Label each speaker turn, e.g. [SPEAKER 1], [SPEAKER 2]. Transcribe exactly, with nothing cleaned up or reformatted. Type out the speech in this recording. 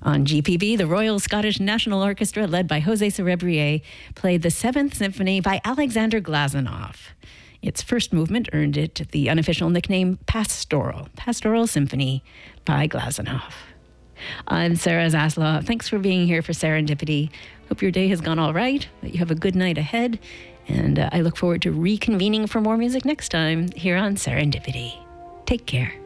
[SPEAKER 1] On G P B, the Royal Scottish National Orchestra, led by José Cerebrier, played the Seventh Symphony by Alexander Glazunov. Its first movement earned it the unofficial nickname Pastoral, Pastoral Symphony by Glazunov. I'm Sarah Zaslow. Thanks for being here for Serendipity. Hope your day has gone all right, that you have a good night ahead, and uh, I look forward to reconvening for more music next time here on Serendipity. Take care.